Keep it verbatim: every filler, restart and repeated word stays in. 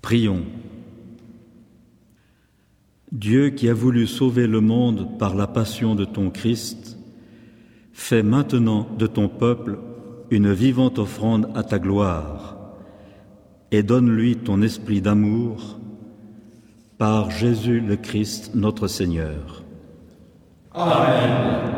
Prions. Dieu qui a voulu sauver le monde par la passion de ton Christ, fais maintenant de ton peuple une vivante offrande à ta gloire et donne-lui ton esprit d'amour par Jésus le Christ notre Seigneur. Amen.